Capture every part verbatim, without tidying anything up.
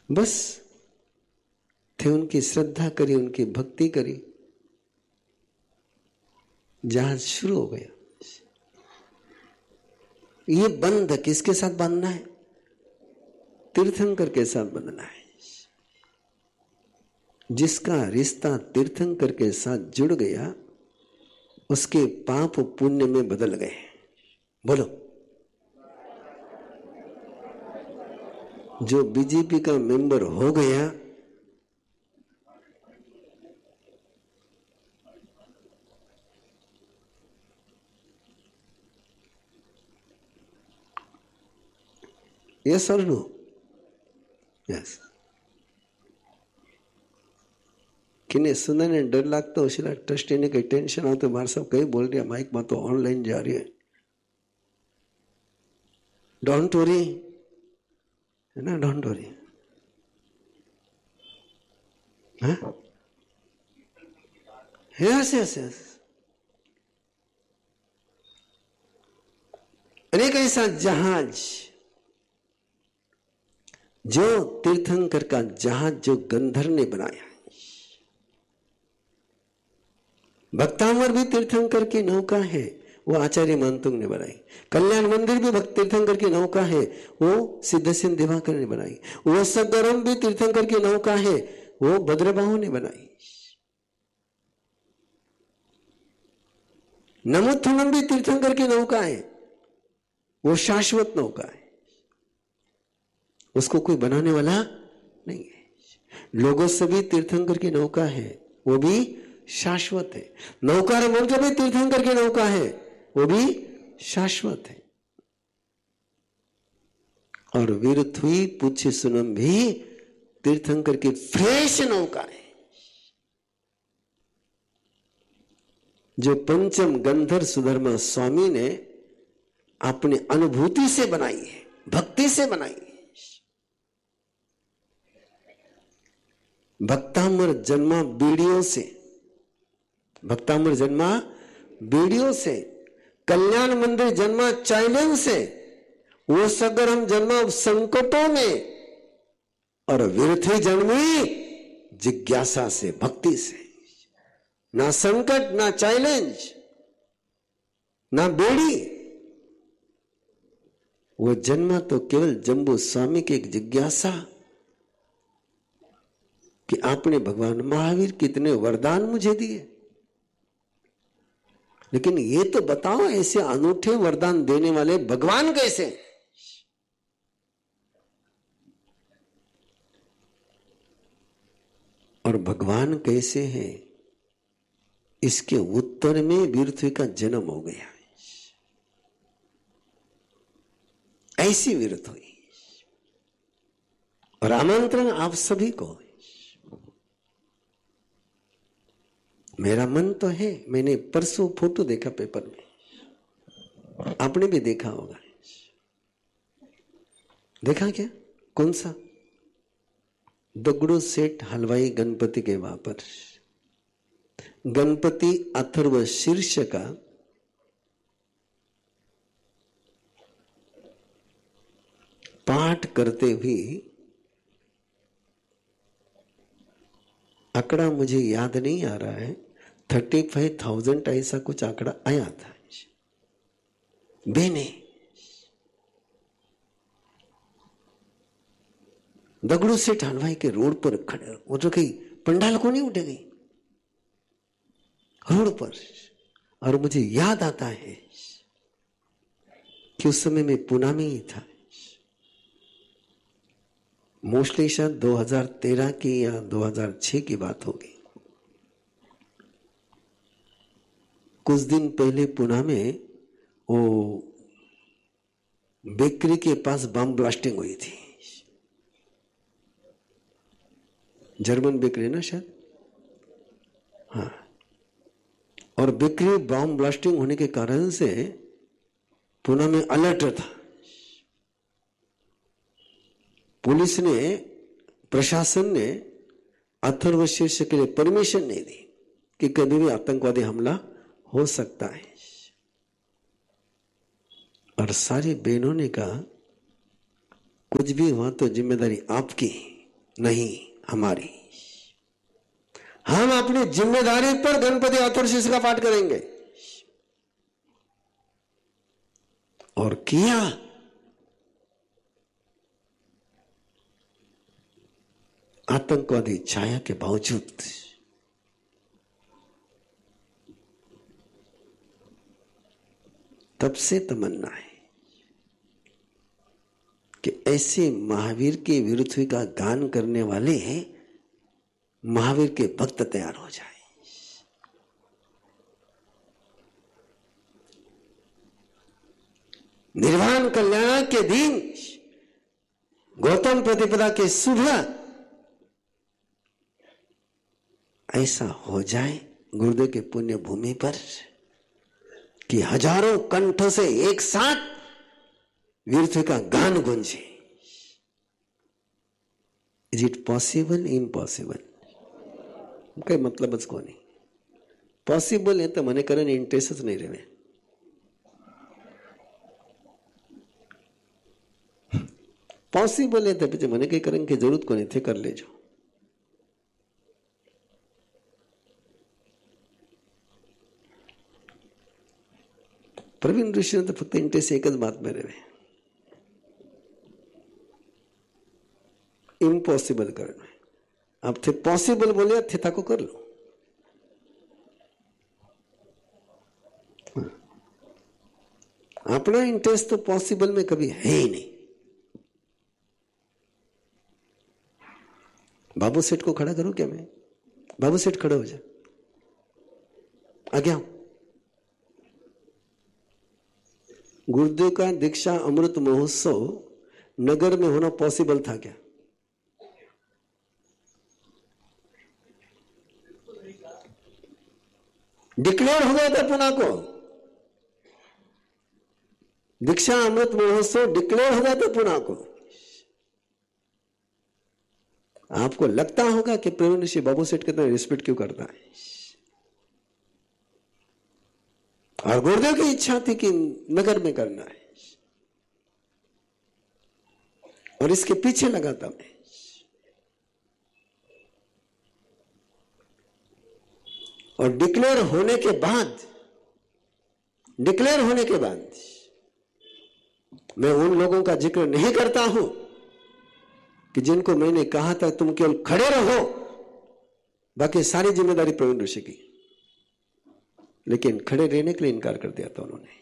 बस थे, उनकी श्रद्धा करी, उनकी भक्ति करी, जहाज शुरू हो गया। ये बंध किसके साथ बांधना है? तीर्थंकर के साथ बांधना है। जिसका रिश्ता तीर्थंकर के साथ जुड़ गया उसके पाप पुण्य में बदल गए। बोलो, जो बीजेपी का मेंबर हो गया यस और नो? यस। किने सुना ने डर लगता हो शिला ट्रस्टी ने कई टेंशन आते मार सब कई बोल रही है माइक में तो ऑनलाइन जा रही है। डोंट वरी, है ना, don't worry. Yes yes yes. अनेक ऐसा जहाज जो तीर्थंकर का जहाज जो गंधर ने बनाया। भक्तामर भी तीर्थंकर की नौका है, वो आचार्य मानतुंग ने बनाई। कल्याण मंदिर भी भक्त तीर्थंकर की नौका है, वो सिद्धसेन दिवाकर ने बनाई। वो सदरम भी तीर्थंकर की नौका है, वो भद्रबाहु ने बनाई। नमोत्थनम भी तीर्थंकर की नौका है, वो शाश्वत नौका है, उसको कोई बनाने वाला नहीं है। लोगों से भी तीर्थंकर की नौका है, वो भी शाश्वत है। नौकार मंत्र भी तीर्थंकर की नौका है, वो भी शाश्वत है। और वीरथुई पूछे सुनम भी तीर्थंकर की फ्रेश नौका है, जो पंचम गंधर सुधर्मा स्वामी ने अपनी अनुभूति से बनाई है, भक्ति से बनाई है। भक्तामर जन्मा बीड़ियों से, भक्तामर जन्मा बीड़ियों से, कल्याण मंदिर जन्मा चैलेंज से, वो सगर हम जन्मा संकटों में, और विरथी जन्मी जिज्ञासा से, भक्ति से। ना संकट, ना चैलेंज, ना बेड़ी, वो जन्मा तो केवल जंबू स्वामी की एक जिज्ञासा कि आपने भगवान महावीर कितने वरदान मुझे दिए, लेकिन ये तो बताओ ऐसे अनूठे वरदान देने वाले भगवान कैसे? और भगवान कैसे हैं, इसके उत्तर में वीरथुई का जन्म हो गया। ऐसी वीरथुई और आमंत्रण आप सभी को। मेरा मन तो है, मैंने परसों फोटो देखा पेपर में, आपने भी देखा होगा। देखा क्या? कौन सा? दगड़ू सेठ हलवाई गणपति के वहां पर गणपति अथर्व शीर्ष का पाठ करते हुए आंकड़ा मुझे याद नहीं आ रहा है, थर्टी फाइव थाउजेंड ऐसा कुछ आंकड़ा आया था। बेने दगड़ू से हलवाई के रोड पर खड़े, वो तो कहीं पंडाल को नहीं उठे गई रोड पर। और मुझे याद आता है कि उस समय मैं पुणे में ही था, मोस्टली शायद दो हज़ार तेरह की या दो हज़ार छह की बात होगी। कुछ दिन पहले पुणे में वो बेकरी के पास बम ब्लास्टिंग हुई थी। जर्मन बेकरी ना शायद, हाँ। और बेकरी बम ब्लास्टिंग होने के कारण से पुणे में अलर्ट था। पुलिस ने, प्रशासन ने अथर्व शीर्ष के लिए परमिशन नहीं दी कि कभी भी आतंकवादी हमला हो सकता है। और सारी बहनों ने कहा कुछ भी हुआ तो जिम्मेदारी आपकी, नहीं हमारी। हम अपनी जिम्मेदारी पर गणपति अथर्वशीर्ष का पाठ करेंगे। और किया आतंकवादी छाया के बावजूद तब से तमन्ना है कि ऐसे महावीर के विरुद्ध का गान करने वाले महावीर के भक्त तैयार हो जाए। निर्वाण कल्याण के दिन गौतम प्रतिपदा के सुबह ऐसा हो जाए गुरुदेव के पुण्य भूमि पर कि हजारों कंठों से एक साथ वीरत्व का गान गूंजे। Is it possible? इम्पॉसिबल? कई मतलब को नहीं। पॉसिबल है तो મને કરે इंटरेस्ट જ नहीं रहे। पॉसिबल है तो પછી મને કઈ કરવાની की जरूरत को नहीं थे, कर लेजो। प्रवीण ऋषि ने तो फक्त इंटरेस्ट एक જ बात में रहे, इम्पॉसिबल करना है। अब थे पॉसिबल बोले थे ताको कर लो। अपना इंटरेस्ट तो पॉसिबल में कभी है ही नहीं। बाबू सेठ को खड़ा करूं क्या मैं? बाबू सेठ खड़े हो जा, आगे आओ। गुरुदेव का दीक्षा अमृत महोत्सव नगर में होना पॉसिबल था क्या? डिक्लेयर हो गया था पुणे को, दीक्षा अमृत महोत्सव डिक्लेयर हो गया था पुणे को। आपको लगता होगा कि प्रवीण ऋषि बाबू सेठ कितना रिस्पेक्ट क्यों करता है। और गुरुदेव की इच्छा थी कि नगर में करना है और इसके पीछे लगा था मैं। और डिक्लेयर होने के बाद डिक्लेयर होने के बाद मैं उन लोगों का जिक्र नहीं करता हूं कि जिनको मैंने कहा था तुम केवल खड़े रहो, बाकी सारी जिम्मेदारी प्रवीण ऋषि की, लेकिन खड़े रहने के लिए इनकार कर दिया था उन्होंने।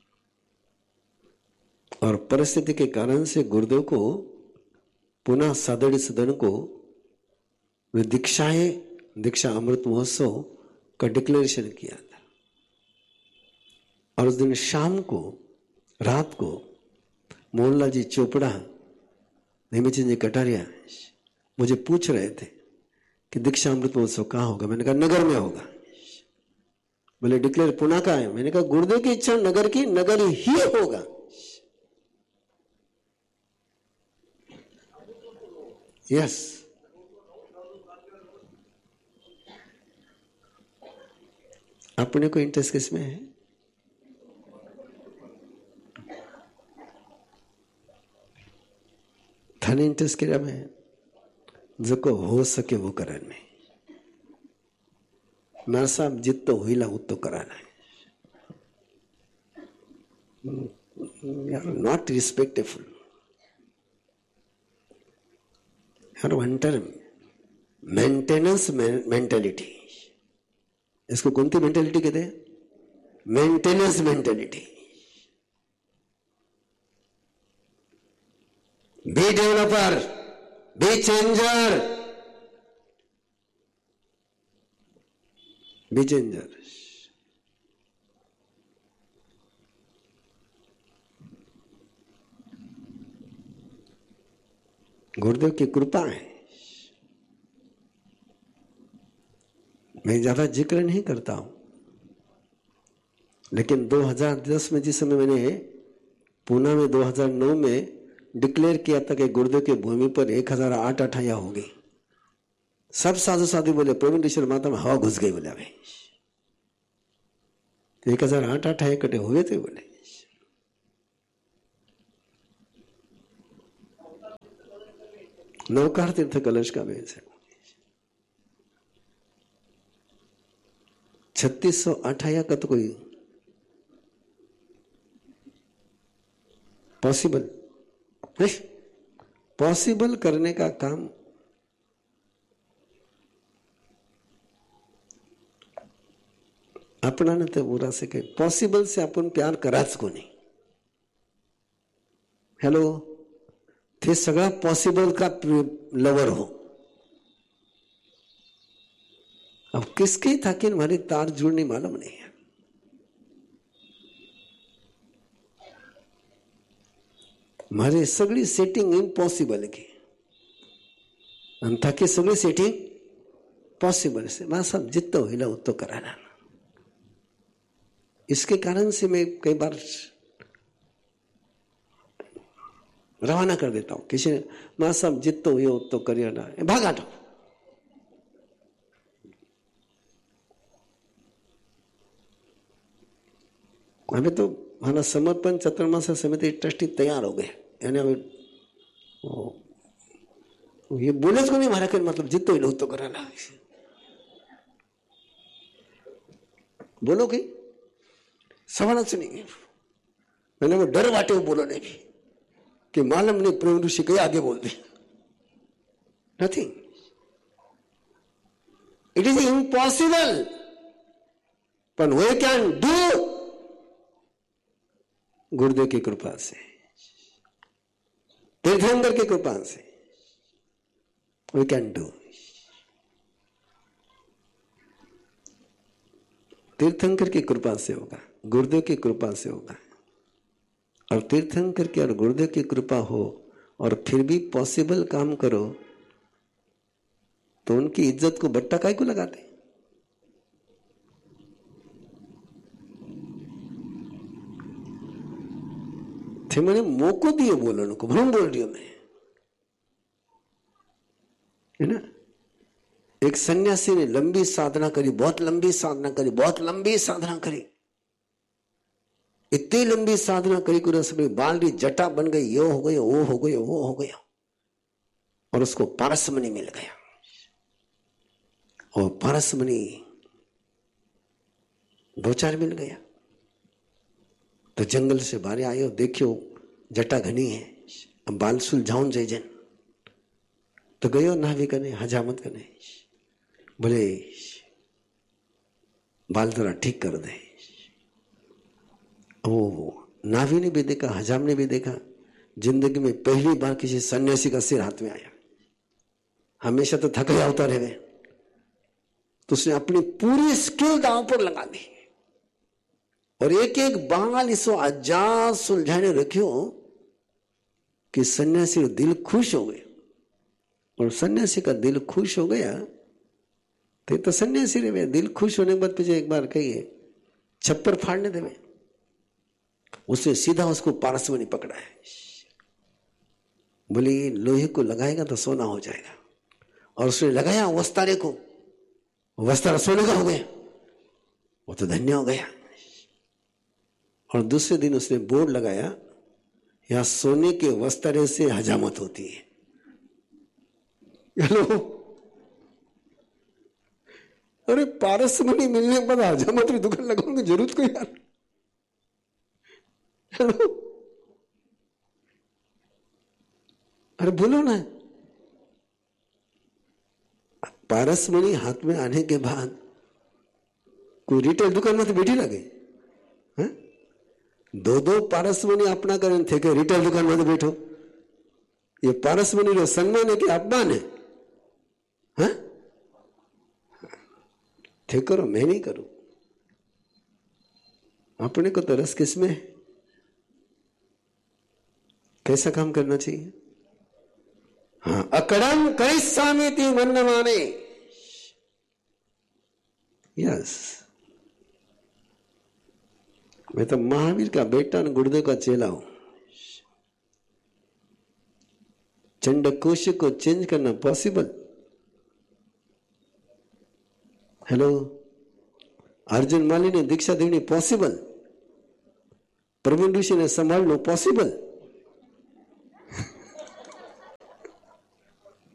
और परिस्थिति के कारण से गुरुदेव को पुनः सादड़ी सदन को वे दीक्षाएं दीक्षा अमृत महोत्सव का डिक्लेरेशन किया था। और उस दिन शाम को रात को मोहनलाल जी चोपड़ा, हेमचंद जी कटारिया मुझे पूछ रहे थे कि दीक्षा अमृत महोत्सव कहां होगा। मैंने कहा नगर में होगा। बोले डिक्लेयर पुणे का है। मैंने कहा गुरुदेव की इच्छा नगर की, नगर ही होगा। यस, अपने को इंटरेस्ट किसमें है? धन इंटरेस्ट के में जो हो सके वो करने। मार साहब जितो हुईला उतो कराना है। Not respectful her वंटर maintenance mentality. इसको कौन सी मेंटेलिटी कहते हैं? Maintenance mentality. B developer, B changer, B changer. गुरुदेव की कृपा है। मैं ज्यादा जिक्र नहीं करता हूं, लेकिन दो हज़ार दस में जिस समय मैंने पुणे में दो हज़ार नौ में डिक्लेयर किया था कि गुरुदेव की भूमि पर एक हजार आठ अठाया होगी, सब साधु साधु बोले प्रवीण ऋषि माता में हवा घुस गई। बोले भाई एक हजार आठ अठाए कटे हुए थे। बोले नौकार तीर्थ कलश का भेष है। छत्तीस सौ अठाया का तो कोई पॉसिबल नहीं, पॉसिबल करने का काम अपना ने ते बुरा से कहे, पॉसिबल से आपण प्यार कराच कोणी। हेलो, ते सगळा पॉसिबल का लवर हो। अब किसकी था कि हमारी तार जुड़नी मालूम नहीं है। मारी सगळी सेटिंग इम्पॉसिबल की ताकि सगळी सेटिंग पॉसिबल से मैं सब जितना हिला उतो कराना। इसके कारण से मैं कई बार रवाना कर देता हूं किसी ने मैं सब जितो ये उतो करिए ना भागा दो। हमें तो हमारा समर्पण चतुर्मास समिति ट्रस्टी तैयार हो गए, यानी हमें ये बोले को नहीं मारा कर मतलब जितो ही तो कराना। बोलो कि सवाल सुनिए, मैंने वो डर वाटे बोलो नहीं कि मालूम नहीं प्रेम ऋषि कहीं आगे बोल दी। नथिंग, इट इज इम्पॉसिबल पर वी कैन डू गुरुदेव की कृपा से, तीर्थंकर की कृपा से वी कैन डू। तीर्थंकर की कृपा से होगा, गुरुदेव की कृपा से होगा। और तीर्थंकर की और गुरुदेव की कृपा हो और फिर भी पॉसिबल काम करो तो उनकी इज्जत को बट्टा काय को लगाते। थे मैंने मौको दिए बोलने को, भ्रम बोल रही हूं मैं, है ना। एक सन्यासी ने लंबी साधना करी, बहुत लंबी साधना करी, बहुत लंबी साधना करी, इतनी लंबी साधना करी कि उसमें बाल की जटा बन गई, ये हो गया वो हो गया वो हो गया, और उसको पारसमणि मिल गया। और पारसमणि दो चार मिल गया तो जंगल से बाहर आयो, देखियो जटा घनी है, अब बाल सुलझाउन जैजन तो गयो नावी कने हजामत कने, बोले बाल थोड़ा ठीक कर दे। वो नावी ने भी देखा, हजाम ने भी देखा, जिंदगी में पहली बार किसी सन्यासी का सिर हाथ में आया। हमेशा तो थके होता रहे, तो उसने अपनी पूरी स्किल दांव पर लगा दी और एक एक बाल इसो आजाद सुलझाने रखियो कि सन्यासी का दिल खुश हो गया। और सन्यासी का दिल खुश हो गया तो तो सन्यासी रे दिल खुश होने के बाद पीछे एक बार कहिए छप्पर फाड़ने दे में, उसने सीधा उसको पारसमणि पकड़ा है। बोले लोहे को लगाएगा तो सोना हो जाएगा, और उसने लगाया वस्तारे को, वस्तारा सोने का हो गया, वो तो धन्य हो गया। और दूसरे दिन उसने बोर्ड लगाया, यहां सोने के वस्तारे से हजामत होती है। हेलो, अरे पारसमणि मिलने के बाद हजामत की दुकान लगाऊंगी जरूरत को यार। हेलो, अरे बोलो ना। पारसमणि हाथ में आने के बाद कोई रिटेल दुकान में तो बैठी लगे, है? दो दो पारसमणि अपना करें थे कि रिटेल दुकान में तो बैठो। ये पारसमणि रो सम्मान है कि अपमान है? हाँ? थे करो, मैं नहीं करूं। अपने को तो रस किसमें है? कैसा काम करना चाहिए? हाँ, अकड़म कई सामिति मन माने। यस, मैं तो महावीर का बेटा और गुरुदेव का चेला हूं। चंडकोश को चेंज करना पॉसिबल? हेलो, अर्जुन माली ने दीक्षा देनी पॉसिबल? प्रवीण ऋषि ने संभालना पॉसिबल?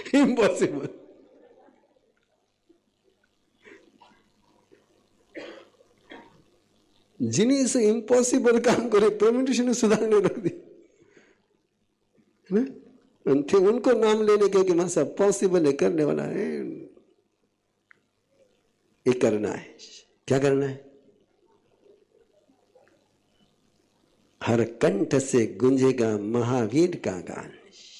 इम्पॉसिबल। जिन्हें से इम्पॉसिबल काम करे परमेंटेशन सुधारने रख दी ना, थे उनको नाम लेने के कि मासा पॉसिबल है, करने वाला है, ये करना है। क्या करना है? हर कंठ से गूंजेगा महावीर का गान,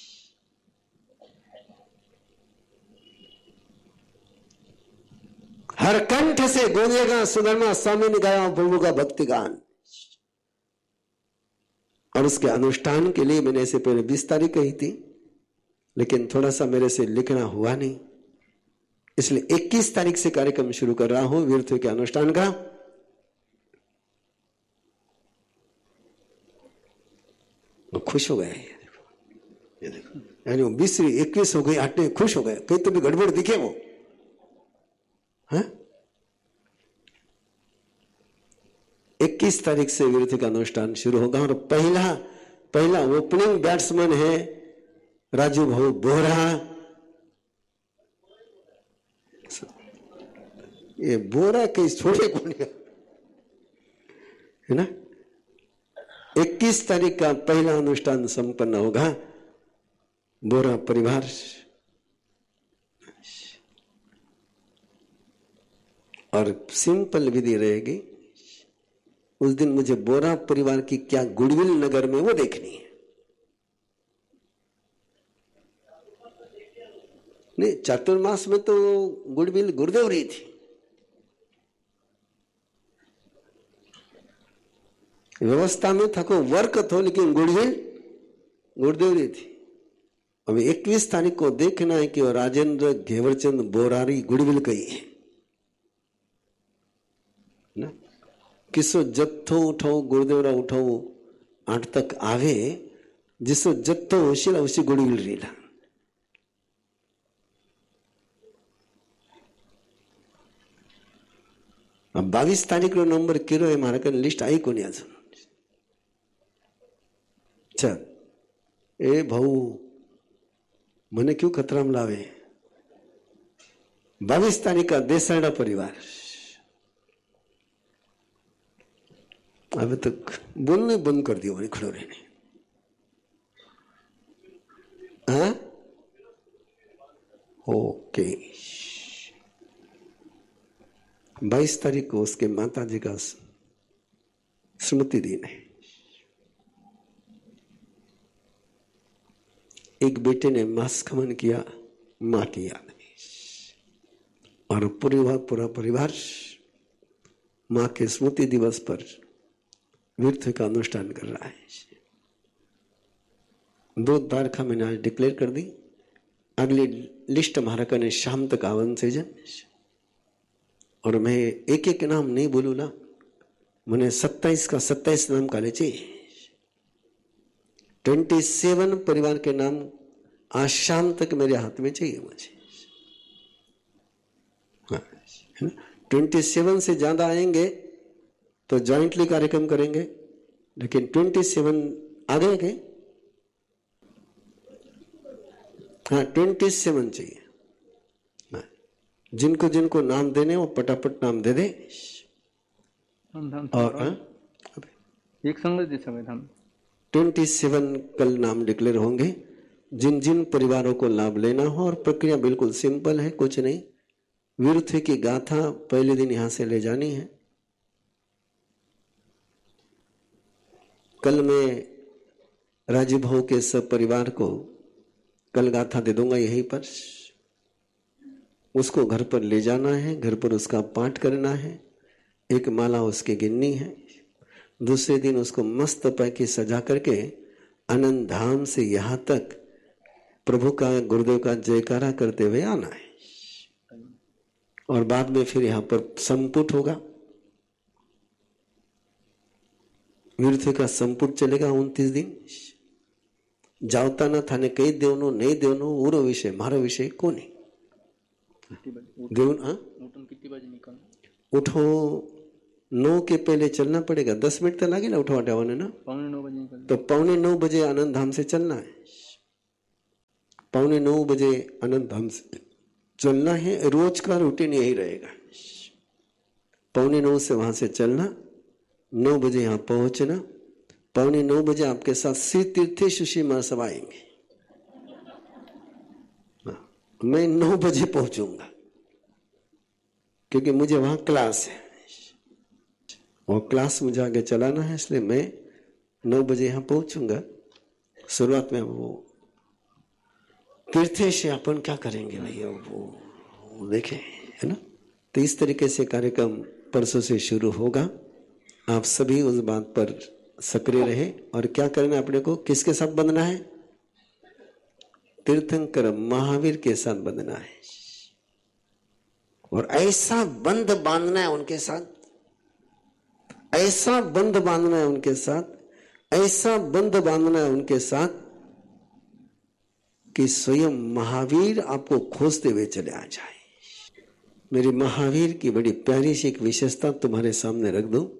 हर कंठ से गूंजेगा सुधर्मा स्वामी ने गाया प्रभु का भक्ति गान। और उसके अनुष्ठान के लिए मैंने इसे पहले बीस तारीख कही थी, लेकिन थोड़ा सा मेरे से लिखना हुआ नहीं, इसलिए इक्कीस तारीख से कार्यक्रम शुरू कर रहा हूं वीरत्व के अनुष्ठान का। वो खुश हो गए, ये देखो, ये देखो, यानी वो बीस से इक्कीस हो गई, आठने खुश हो गए, कहीं तो भी गड़बड़ दिखे वो, हाँ? इक्कीस तारीख से वीरत्व का अनुष्ठान शुरू होगा और पहला पहला ओपनिंग बैट्समैन है राजू भाऊ बोहरा। ये बोरा कहीं छोटे कौन है ना। इक्कीस तारीख का पहला अनुष्ठान संपन्न होगा। बोरा परिवार और सिंपल विधि रहेगी। उस दिन मुझे बोरा परिवार की क्या गुडविल नगर में वो देखनी है। नहीं, चातुर्मास में तो गुडविल गुरुदेव रही थी, व्यवस्था में था को वर्क थो, लेकिन गुडविल गुरुदेव रही थी। अब इक्कीस तारीख को देखना है कि राजेंद्र घेवरचंद बोरारी गुडविल कही है ना। किसो जत्थो उठाओ गुरुदेवरा उठाओ आठ तक आवे, जिसो जत्थो होशिला उसी गुडविल रीला। अब बावीस तारीख रो नंबर किरो है मारा कन लिस्ट आई कोनी आज। चल ए भाऊ मने क्यों खतरा में लावे। बावीस तारीख का देसाड़ा परिवार। अभी तक बोलने बंद कर दिया खड़ो रहने। हाँ ओके। बाईस तारीख को उसके माता जी का स्मृति दिन है। एक बेटे ने मास खमन किया मां की याद में, और पूरा पूरा परिवार मां के स्मृति दिवस पर वीरत्व का अनुष्ठान कर रहा है। दो तारीखा मैंने आज डिक्लेयर कर दी। अगली लिस्ट हमारा करने शाम तक आवन से जन, और मैं एक एक नाम नहीं बोलूला, मैंने सत्ताईस का सत्ताईस नाम काले चाहिए। ट्वेंटी सेवन परिवार के नाम आज शाम तक मेरे हाथ में चाहिए मुझे। है ना, ट्वेंटी सेवन से ज्यादा आएंगे तो ज्वाइंटली कार्यक्रम करेंगे, लेकिन ट्वेंटी सेवन आ गए के हाँ ट्वेंटी सेवन चाहिए। जिनको जिनको नाम देने वो पटापट नाम दे दे। और एक संगत संविधान ट्वेंटी सेवन कल नाम डिक्लेयर होंगे। जिन जिन परिवारों को लाभ लेना हो, और प्रक्रिया बिल्कुल सिंपल है, कुछ नहीं। वीरत्व की गाथा पहले दिन यहां से ले जानी है। कल मैं राजीव भाऊ के सब परिवार को कल गाथा दे दूंगा यहीं पर। उसको घर पर ले जाना है, घर पर उसका पाठ करना है, एक माला उसके गिननी है। दूसरे दिन उसको मस्त पैकी सजा करके आनंद धाम से यहां तक प्रभु का गुरुदेव का जयकारा करते हुए आना है। और बाद में फिर यहां पर संपुट होगा। वीरत्व का संपुट चलेगा उनतीस दिन। जावता न थाने कई देवनो नहीं देवनो उरो विषय मारो विषय कोनी देवन। हाँ उठो नौ के पहले चलना पड़ेगा। दस मिनट तो लगे ना उठो हटाने ना। पौने नौ बजे तो पौने नौ बजे आनंद धाम से चलना है। पौने नौ बजे अनंत धाम से चलना है, रोज का रूटीन यही रहेगा। पौने नौ से वहां से चलना, नौ बजे यहां पहुंचना, पौने नौ बजे आपके साथ श्री तीर्थे सुशी मां सब आएंगे। मैं नौ बजे पहुंचूंगा क्योंकि मुझे वहां क्लास है और क्लास मुझे आगे चलाना है, इसलिए मैं नौ बजे यहां पहुंचूंगा। शुरुआत में वो तीर्थे से अपन क्या करेंगे भैया, वो, वो देखें, है ना। तो इस तरीके से कार्यक्रम परसों से शुरू होगा। आप सभी उस बात पर सक्रिय रहे। और क्या करना है अपने को, किसके साथ बंधना है? तीर्थंकर महावीर के साथ बंधना है और ऐसा बंध बांधना है उनके साथ, ऐसा बंध बांधना है उनके साथ, ऐसा बंध बांधना है उनके साथ कि स्वयं महावीर आपको खोजते हुए चले आ जाए। मेरी महावीर की बड़ी प्यारी सी एक विशेषता तुम्हारे सामने रख दूं।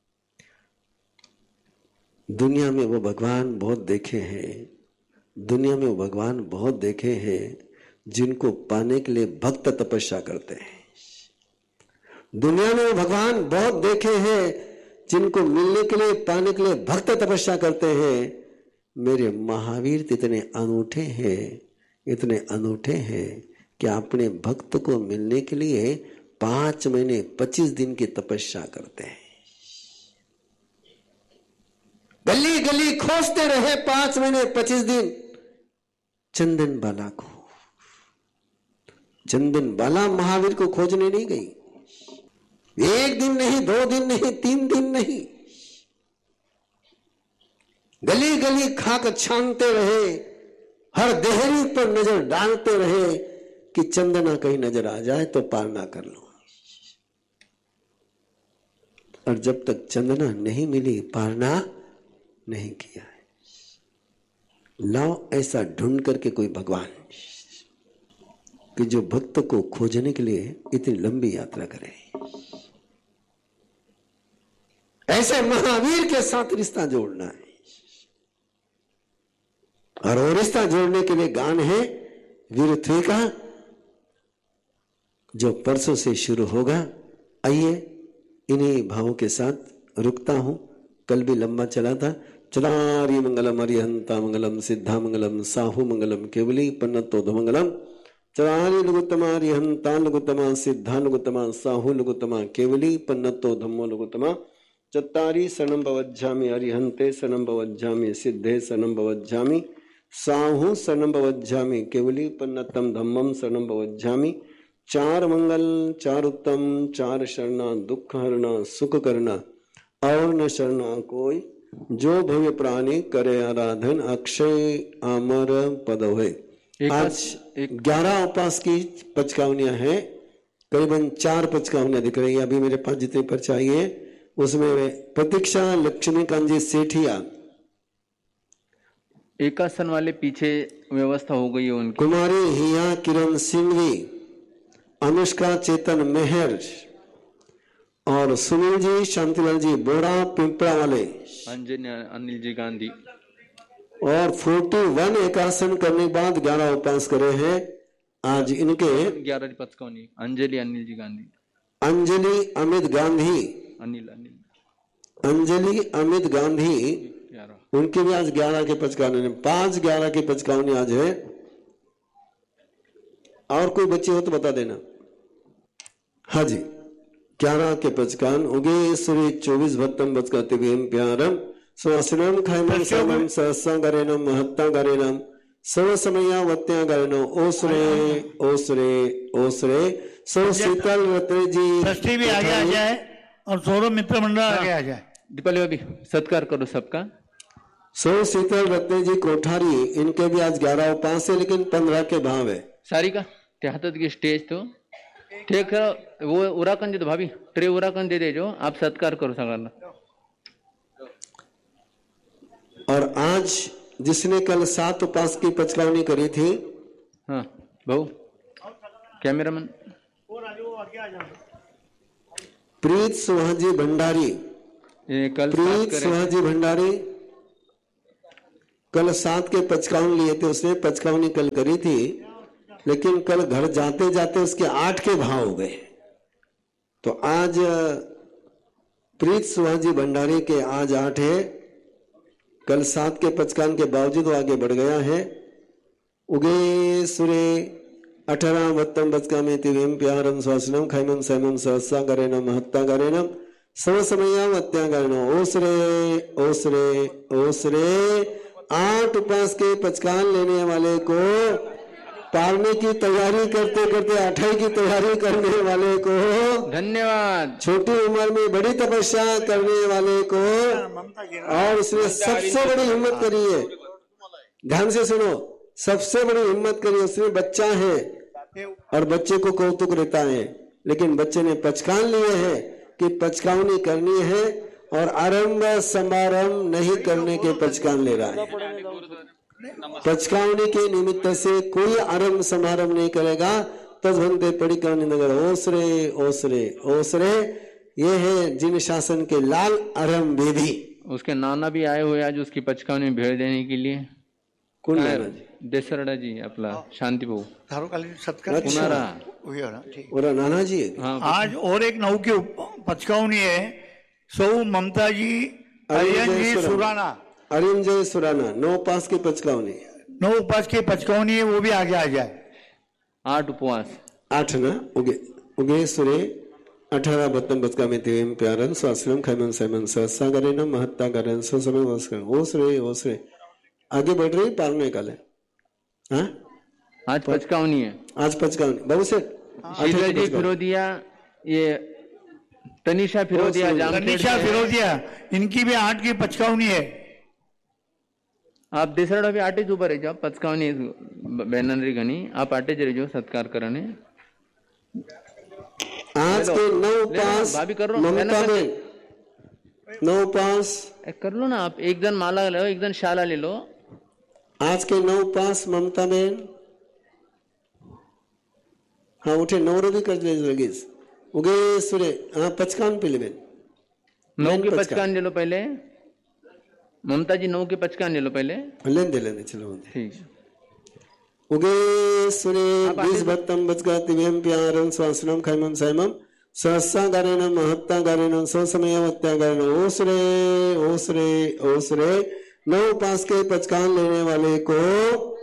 दुनिया में वो भगवान बहुत देखे हैं, दुनिया में वो भगवान बहुत देखे हैं जिनको पाने के लिए भक्त तपस्या करते हैं। दुनिया में वो भगवान बहुत देखे हैं जिनको मिलने के लिए, पाने के लिए भक्त तपस्या करते हैं। मेरे महावीर तो इतने अनूठे हैं, इतने अनूठे हैं कि अपने भक्त को मिलने के लिए पांच महीने पच्चीस दिन की तपस्या करते हैं। गली गली खोजते रहे पांच महीने पच्चीस दिन चंदन बाला को। चंदन बाला महावीर को खोजने नहीं गई, एक दिन नहीं, दो दिन नहीं, तीन दिन नहीं, गली गली खाक छानते रहे, हर देहरी पर नजर डालते रहे कि चंदना कहीं नजर आ जाए तो पार ना कर लो। और जब तक चंदना नहीं मिली पार ना नहीं किया है। लाओ ऐसा ढूंढ करके कोई भगवान कि जो भक्त को खोजने के लिए इतनी लंबी यात्रा करे। ऐसे महावीर के साथ रिश्ता जोड़ना है और वो रिश्ता जोड़ने के लिए गान है वीरत्वे का, जो परसों से शुरू होगा। आइए इन्हीं भावों के साथ रुकता हूं। कल भी लंबा चला था। चलारी मंगलम हरिहंता मंगलम सिद्धा मंगलम साहु मंगलम केवली पन्नतोध मंगलम। चलारी लघुत्तमा हरिहंता लघुत्तमा सिद्धा लघुत्तमा साहु लघुत्तमा केवली पन्नतो धम्मो लघुत्तमा। चत्तारी शरणं भवज्जामि हरिहंते शरणं भवज्जामि सिद्धे शरणं भवज्जामि साहु शरणं भवज्जामि केवली पन्नतम धम्मम शरणं भवज्जामि। चार मंगल चार उत्तम चार शरणा दुख हरना सुख करना और न शरणा कोई। जो भव्य प्राणी करे आराधन अक्षय अमर पद होए। आज ग्यारह उपास की पचकावनियां हैं, करीबन चार पचकावनियां दिख रही है अभी मेरे पास जितनी पर्चाई है उसमें। प्रतीक्षा लक्ष्मीकांत जी सेठिया, एकासन वाले पीछे व्यवस्था हो गई है उनकी। कुमारी हिया किरण सिंघवी, अनुष्का चेतन मेहर और सुनील जी शांतिलाल जी बोरा पिंपड़ा वाले, अंजन अनिल जी गांधी। और इकतालीस एकासन करने के बाद ग्यारह उपास करे हैं आज इनके। ग्यारह पचकावनी अंजलि अनिल जी गांधी, अंजलि अमित गांधी, अनिल अनिल अंजलि अमित गांधी, उनके भी आज ग्यारह के पचकावनी, पांच ग्यारह के पचकावनी आज है। और कोई बच्चे हो तो बता देना। हाँ जी, ग्यारह के पचकान उगे सूर्य चौबीस भत्तम बचकाते वेम प्यारम स्वासनम खैमम समम सहसा गरेनम महत्ता गरेनम सर्व समया वत्या गरेनो ओसरे ओसरे ओसरे सो शीतल रत्न जी षष्ठी भी आगे आ जाए और सौरभ मित्र मंडल आगे आ जाए। दीपाली भाभी सत्कार करो सबका। सो शीतल रत्न जी कोठारी, इनके भी आज ग्यारह उपास है लेकिन पंद्रह के भाव है। सारी का ते हातात की स्टेज तो ठीक है, वो उराकन दे दो भाभी, ट्रे उराकन दे दे जो आप सत्कार करो सगळ्यांना। और आज जिसने कल सात उपास की पचकावनी करी थी, हाँ भाऊ कैमरामैन, प्रीत सुहाजी भंडारी, कल प्रीत सुहाजी भंडारी कल सात के पचकावन लिए थे, उसने पचकावनी कल करी थी, लेकिन कल घर जाते जाते उसके आठ के भाव हो गए। तो आज प्रीत सुहाजी भंडारी के आज आठ है, कल सात के पचकान के बावजूद वो आगे बढ़ गया है। उगे सुरे अठारह बत्तम बचका में तिवेम प्यारम स्वासनम खैमम सैमम सहसा करेनम महत्ता करेनम सब समयाम हत्या करेनम ओसरे ओसरे ओसरे। आठ उपास के पचकान लेने वाले को पारने की तैयारी करते करते अठाई की तैयारी करने वाले को धन्यवाद। छोटी उम्र में बड़ी तपस्या करने वाले को, और उसने सबसे बड़ी हिम्मत करी है, ध्यान से सुनो, सबसे बड़ी हिम्मत करी, उसने बच्चा है और बच्चे को कौतुक रहता है, लेकिन बच्चे ने पचकान लिए हैं कि पचकावनी करनी है और आरंभ समारंभ नहीं करने के पचकान ले रहा है। पचकावनी के निमित्त से कोई आरंभ समारंभ नहीं करेगा। तजभंते पड़ी करने नगर ओसरे ओसरे ओसरे, ये है जिन शासन के लाल आरंभ विधि। उसके नाना भी आए हुए आज उसकी पचकावनी में भेड़ देने के लिए। कौन नाना जी? देसरडा जी, आपला शांति भाऊ सत्कार और नाना जी है। हाँ, आज और एक नऊ की पचकावनी है, सौ ममता जी अरियन जी सुराना, अरियन जय सुराना, नौ पास की पचकावनी, नौ उपास की पचकावनी है, वो भी आगे आ जाए। आठ उपवास, आठ ना उगे उगे सुरे अठारह बत्तम बचका में तिवेम प्यारन स्वासनम खैमन सैमन सहसा करेनम महत्ता करेन सो समय वस्कर ओसरे ओसरे। आगे बढ़ रही पारने का ले। हाँ आज पचकावनी है, आज पचकावनी बाबू सेठ शीतल जी फिरोदिया, ये तनिषा फिरोदिया, तनिषा फिरोदिया, इनकी भी आठ की पचकावनी है। आप देसरडा भी आटेच उभं राहायचो, पचकावनी बॅनरी घणी, आप आटेच राहायचो सत्कार करणे। आज के नौ पास भाभी कर लो, ममता में नौ पास कर लो ना आप, एक जन माला ले लो, एक जन शाला ले लो। आज के नौ पास ममता बहन, हाँ उठे नौ भी कर ले लगेच। उगे सुरे हाँ पचकान पे ले बहन, नौ की पचकान ले लो पहले, ममता जी नौ की पचकान ले लो पहले, लेन दे लेने चलो ठीक। उगे सुरे बीस भत्तम बचका तिवेम प्यारम स्वासनम खैमम सैमम सहसा गारेनम महत्ता गारेनम सो समय हत्या गारेनम ओसरे ओसरे ओसरे। नौ पास के पचकान लेने वाले को